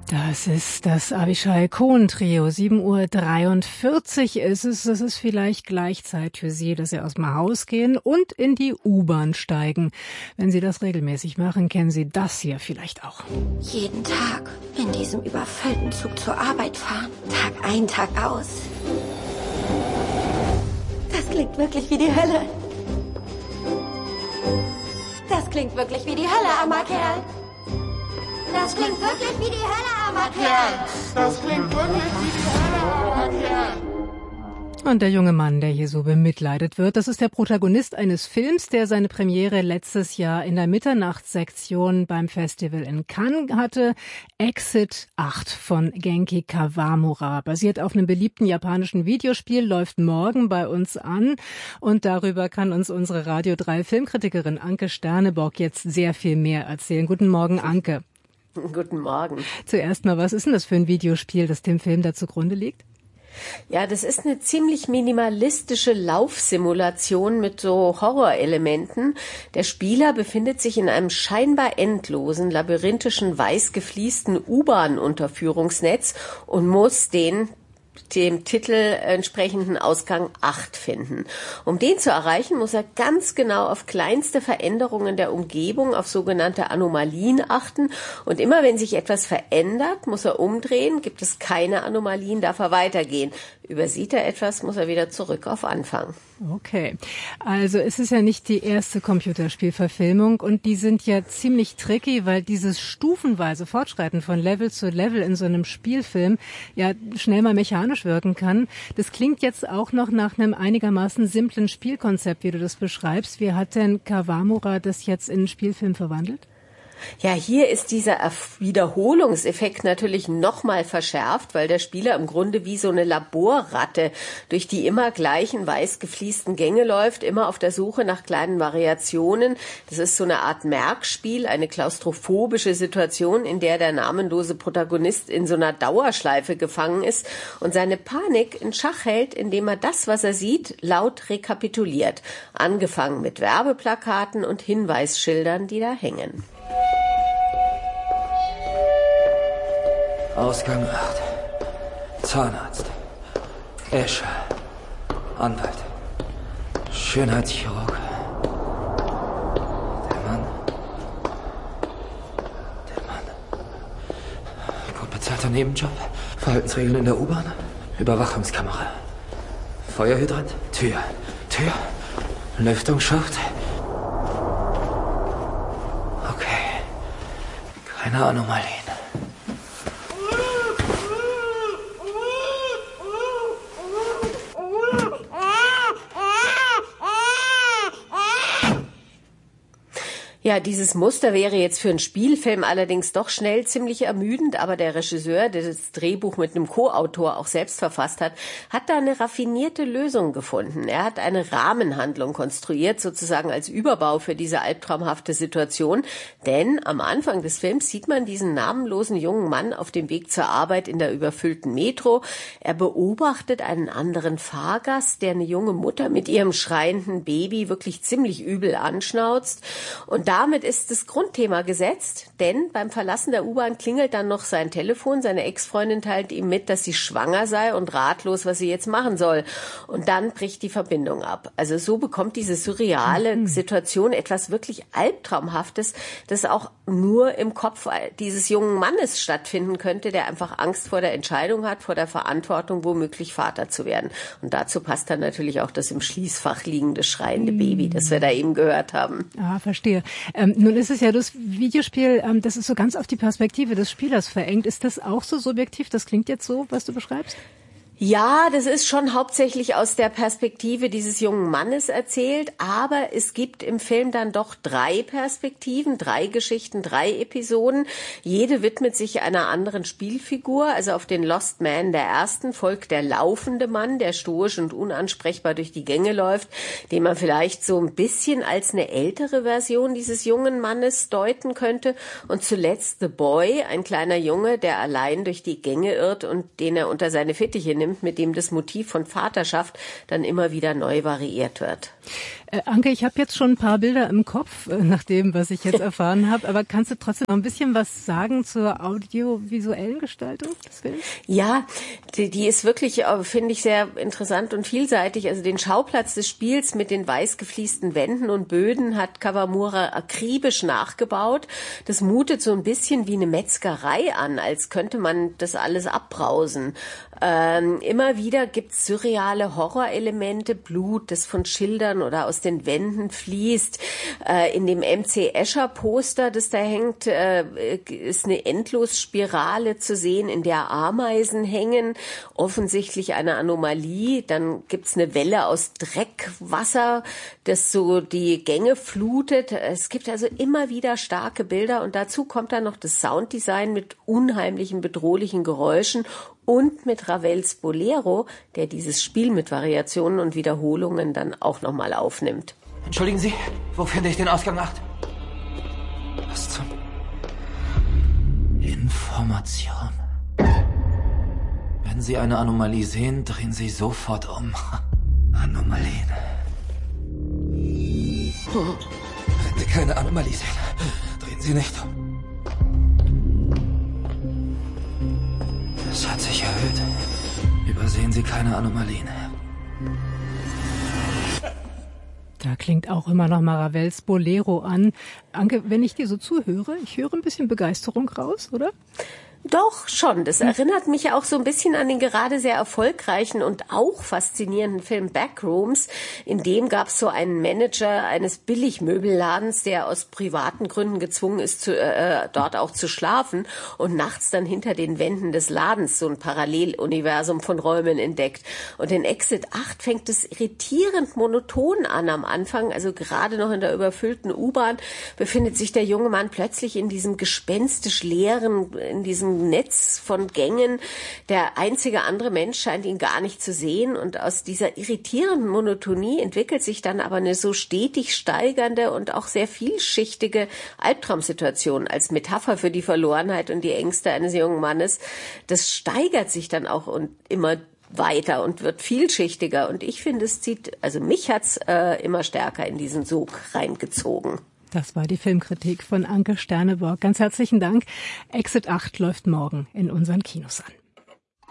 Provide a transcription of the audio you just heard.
Das ist das Avishai Cohen Trio. 7:43 Uhr ist es. Es ist vielleicht gleich Zeit für Sie, dass Sie aus dem Haus gehen und in die U-Bahn steigen. Wenn Sie das regelmäßig machen, kennen Sie das hier vielleicht auch. Jeden Tag in diesem überfüllten Zug zur Arbeit fahren. Tag ein, Tag aus. Das klingt wirklich wie die Hölle. Das klingt wirklich wie die Hölle, armer Kerl. Das klingt wirklich wie die Hölle, armer Kerl. Das klingt wirklich wie die Hölle, armer Kerl. Und der junge Mann, der hier so bemitleidet wird, das ist der Protagonist eines Films, der seine Premiere letztes Jahr in der Mitternachtssektion beim Festival in Cannes hatte. Exit 8 von Genki Kawamura. Basiert auf einem beliebten japanischen Videospiel, läuft morgen bei uns an. Und darüber kann uns unsere Radio 3 Filmkritikerin Anke Sternebock jetzt sehr viel mehr erzählen. Guten Morgen, Anke. Guten Morgen. Zuerst mal, was ist denn das für ein Videospiel, das dem Film da zugrunde liegt? Ja, das ist eine ziemlich minimalistische Laufsimulation mit so Horrorelementen. Der Spieler befindet sich in einem scheinbar endlosen, labyrinthischen, weiß gefliesten U-Bahn-Unterführungsnetz und muss dem Titel entsprechenden Ausgang 8 finden. Um den zu erreichen, muss er ganz genau auf kleinste Veränderungen der Umgebung, auf sogenannte Anomalien achten. Und immer wenn sich etwas verändert, muss er umdrehen. Gibt es keine Anomalien, darf er weitergehen. Übersieht er etwas, muss er wieder zurück auf Anfang. Okay, also es ist ja nicht die erste Computerspielverfilmung und die sind ja ziemlich tricky, weil dieses stufenweise Fortschreiten von Level zu Level in so einem Spielfilm ja schnell mal mechanisch wirken kann. Das klingt jetzt auch noch nach einem einigermaßen simplen Spielkonzept, wie du das beschreibst. Wie hat denn Kawamura das jetzt in einen Spielfilm verwandelt? Ja, hier ist dieser Wiederholungseffekt natürlich nochmal verschärft, weil der Spieler im Grunde wie so eine Laborratte durch die immer gleichen weiß gefliesten Gänge läuft, immer auf der Suche nach kleinen Variationen. Das ist so eine Art Merkspiel, eine klaustrophobische Situation, in der der namenlose Protagonist in so einer Dauerschleife gefangen ist und seine Panik in Schach hält, indem er das, was er sieht, laut rekapituliert. Angefangen mit Werbeplakaten und Hinweisschildern, die da hängen. Ausgang 8. Zahnarzt. Escher. Anwalt. Schönheitschirurg. Der Mann. Gut bezahlter Nebenjob. Verhaltensregeln in der U-Bahn. Überwachungskamera. Feuerhydrant. Tür. Lüftungsschacht. Okay. Keine Anomalien. Ja, dieses Muster wäre jetzt für einen Spielfilm allerdings doch schnell ziemlich ermüdend, aber der Regisseur, der das Drehbuch mit einem Co-Autor auch selbst verfasst hat, hat da eine raffinierte Lösung gefunden. Er hat eine Rahmenhandlung konstruiert, sozusagen als Überbau für diese albtraumhafte Situation, denn am Anfang des Films sieht man diesen namenlosen jungen Mann auf dem Weg zur Arbeit in der überfüllten Metro. Er beobachtet einen anderen Fahrgast, der eine junge Mutter mit ihrem schreienden Baby wirklich ziemlich übel anschnauzt, und damit ist das Grundthema gesetzt, denn beim Verlassen der U-Bahn klingelt dann noch sein Telefon. Seine Ex-Freundin teilt ihm mit, dass sie schwanger sei und ratlos, was sie jetzt machen soll. Und dann bricht die Verbindung ab. Also so bekommt diese surreale Situation etwas wirklich Albtraumhaftes, das auch nur im Kopf dieses jungen Mannes stattfinden könnte, der einfach Angst vor der Entscheidung hat, vor der Verantwortung, womöglich Vater zu werden. Und dazu passt dann natürlich auch das im Schließfach liegende, schreiende Baby, das wir da eben gehört haben. Ah, verstehe. Nun ist es ja das Videospiel, das ist so ganz auf die Perspektive des Spielers verengt. Ist das auch so subjektiv? Das klingt jetzt so, was du beschreibst? Ja, das ist schon hauptsächlich aus der Perspektive dieses jungen Mannes erzählt, aber es gibt im Film dann doch 3 Perspektiven, 3 Geschichten, 3 Episoden. Jede widmet sich einer anderen Spielfigur. Also auf den Lost Man der ersten folgt der laufende Mann, der stoisch und unansprechbar durch die Gänge läuft, den man vielleicht so ein bisschen als eine ältere Version dieses jungen Mannes deuten könnte. Und zuletzt The Boy, ein kleiner Junge, der allein durch die Gänge irrt und den er unter seine Fittiche nimmt, aufnimmt, mit dem das Motiv von Vaterschaft dann immer wieder neu variiert wird. Anke, ich habe jetzt schon ein paar Bilder im Kopf, nach dem, was ich jetzt erfahren habe, aber kannst du trotzdem noch ein bisschen was sagen zur audiovisuellen Gestaltung des Films? Ja, die ist wirklich, finde ich, sehr interessant und vielseitig. Also den Schauplatz des Spiels mit den weiß gefliesten Wänden und Böden hat Kawamura akribisch nachgebaut. Das mutet so ein bisschen wie eine Metzgerei an, als könnte man das alles abbrausen. Immer wieder gibt's surreale Horrorelemente, Blut, das von Schildern oder aus den Wänden fließt. In dem MC Escher Poster, das da hängt, ist eine Endlosspirale zu sehen, in der Ameisen hängen. Offensichtlich eine Anomalie. Dann gibt's eine Welle aus Dreckwasser, das so die Gänge flutet. Es gibt also immer wieder starke Bilder und dazu kommt dann noch das Sounddesign mit unheimlichen, bedrohlichen Geräuschen und mit Ravels Bolero, der dieses Spiel mit Variationen und Wiederholungen dann auch nochmal aufnimmt. Entschuldigen Sie, wo finde ich den Ausgang 8? Was zum... Information. Wenn Sie eine Anomalie sehen, drehen Sie sofort um. Anomalien. Wenn Sie keine Anomalie sehen, drehen Sie nicht um. Es hat sich erhöht. Übersehen Sie keine Anomalien. Da klingt auch immer noch mal Ravels Bolero an. Anke, wenn ich dir so zuhöre, ich höre ein bisschen Begeisterung raus, oder? Doch, schon. Das erinnert mich auch so ein bisschen an den gerade sehr erfolgreichen und auch faszinierenden Film Backrooms. In dem gab es so einen Manager eines Billigmöbelladens, der aus privaten Gründen gezwungen ist, dort auch zu schlafen und nachts dann hinter den Wänden des Ladens so ein Paralleluniversum von Räumen entdeckt. Und in Exit 8 fängt es irritierend monoton an am Anfang. Also gerade noch in der überfüllten U-Bahn befindet sich der junge Mann plötzlich in diesem gespenstisch leeren, in diesem Netz von Gängen. Der einzige andere Mensch scheint ihn gar nicht zu sehen und aus dieser irritierenden Monotonie entwickelt sich dann aber eine so stetig steigernde und auch sehr vielschichtige Albtraumsituation als Metapher für die Verlorenheit und die Ängste eines jungen Mannes. Das steigert sich dann auch und immer weiter und wird vielschichtiger und ich finde, mich hat's immer stärker in diesen Sog reingezogen. Das war die Filmkritik von Anke Sterneborg. Ganz herzlichen Dank. Exit 8 läuft morgen in unseren Kinos an.